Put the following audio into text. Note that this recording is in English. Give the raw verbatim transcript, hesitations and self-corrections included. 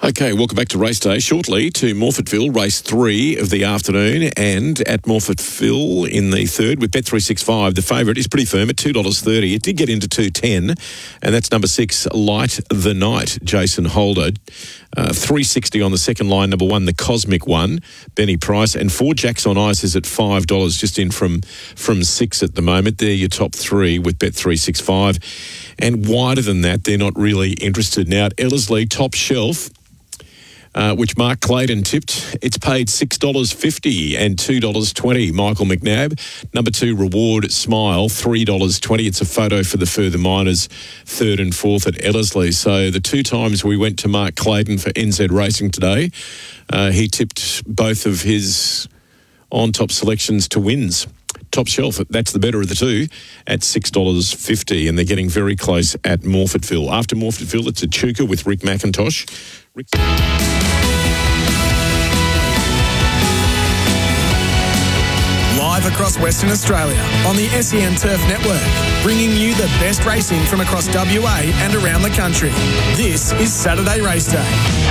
Okay, welcome back to Race Day. Shortly to Morphettville, race three of the afternoon, and at Morphettville in the third with Bet three sixty-five. The favourite is pretty firm at two dollars thirty. It did get into two ten, and that's number six, Light the Night, Jason Holder. Uh, three sixty on the second line, number one, the Cosmic One, Benny Price, and four Jacks on Ice is at five dollars, just in from, from six at the moment. They're your top three with Bet three sixty-five. And wider than that, they're not really interested. Now, at Ellerslie, Top Shelf, Uh, which Mark Clayton tipped, it's paid six dollars fifty and two dollars twenty. Michael McNabb. Number two, Reward Smile, three dollars twenty. It's a photo for the Further Miners, third and fourth at Ellerslie. So the two times we went to Mark Clayton for N Z Racing today, uh, he tipped both of his on-top selections to wins. Top Shelf, that's the better of the two, at six dollars fifty, and they're getting very close at Morphettville. After Morphettville, it's Echuca with Rick McIntosh. Rick... Live across Western Australia on the S E N Turf Network, bringing you the best racing from across W A and around the country. This is Saturday Race Day.